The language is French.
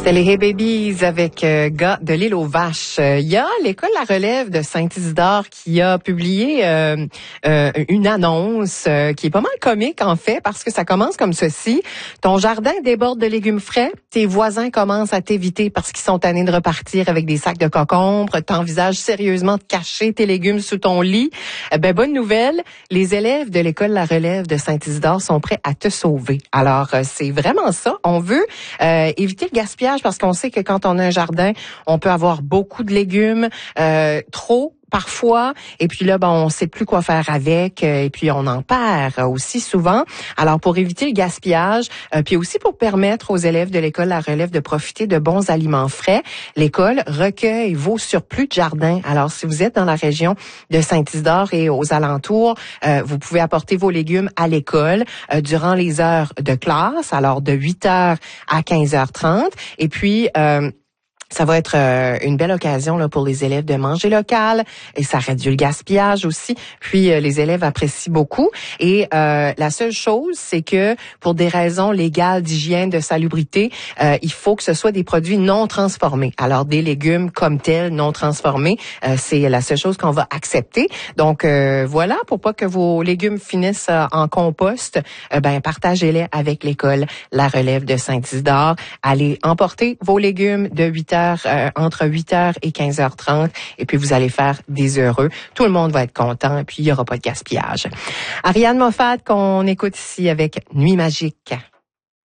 C'était les Hey Babies avec gars de l'île aux Vaches. Il y a l'école La Relève de Saint-Isidore qui a publié une annonce qui est pas mal comique en fait parce que ça commence comme ceci. Ton jardin déborde de légumes frais, tes voisins commencent à t'éviter parce qu'ils sont tannés de repartir avec des sacs de concombres, t'envisages sérieusement de cacher tes légumes sous ton lit. Bonne nouvelle, les élèves de l'école La Relève de Saint-Isidore sont prêts à te sauver. Alors c'est vraiment ça, on veut éviter le gaspillage parce qu'on sait que quand on a un jardin, on peut avoir beaucoup de légumes, trop parfois, et puis là, on sait plus quoi faire avec, et puis on en perd aussi souvent. Alors, pour éviter le gaspillage, puis aussi pour permettre aux élèves de l'école La Relève de profiter de bons aliments frais, l'école recueille vos surplus de jardin. Alors, si vous êtes dans la région de Saint-Isidore et aux alentours, vous pouvez apporter vos légumes à l'école durant les heures de classe, alors de 8h à 15h30, et puis ça va être une belle occasion là, pour les élèves de manger local et ça réduit le gaspillage aussi. Puis les élèves apprécient beaucoup. Et la seule chose, c'est que pour des raisons légales d'hygiène, de salubrité, il faut que ce soit des produits non transformés. Alors des légumes comme tels non transformés, c'est la seule chose qu'on va accepter. Donc voilà, pour pas que vos légumes finissent en compost, partagez-les avec l'école La Relève de Saint-Isidore. Allez emporter vos légumes de 8h entre 8h et 15h30 et puis vous allez faire des heureux. Tout le monde va être content et puis il y aura pas de gaspillage. Ariane Moffat qu'on écoute ici avec Nuit magique.